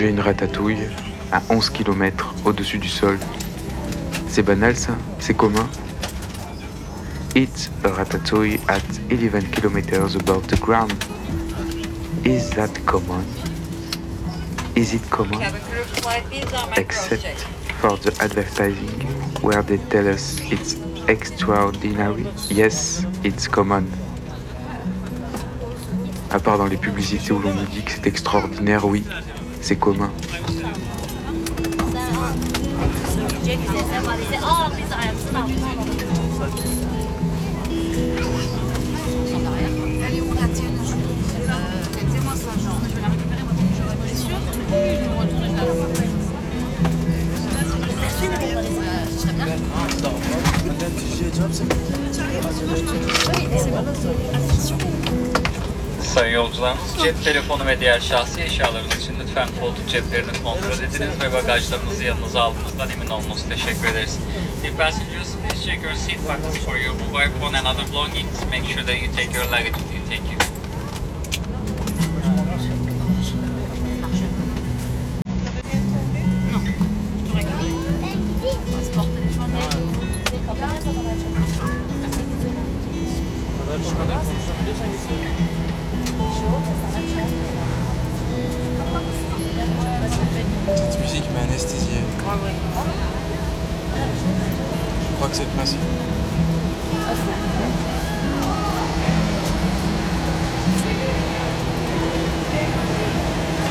manger une ratatouille à 11 km au-dessus du sol. C'est banal ça? C'est commun? Eat a ratatouille at 11 km above the ground. Is that common? Is it common? Except for the advertising where they tell us it's extraordinary. Yes, it's common. À part dans les publicités où l'on nous dit que c'est extraordinaire, oui, c'est commun. Sayın yolcularımız, cep telefonu ve diğer şahsi eşyalarınız için lütfen koltuk ceplerini kontrol ediniz ve bagajlarınızı yanınıza aldığınızdan emin olmanızı teşekkür ederiz. Dear passengers, please check your seat pockets for your mobile phone and other belongings. Make sure that you take your luggage with you. Thank you. Cette musique m'a anesthésié. Je crois que c'est le principe.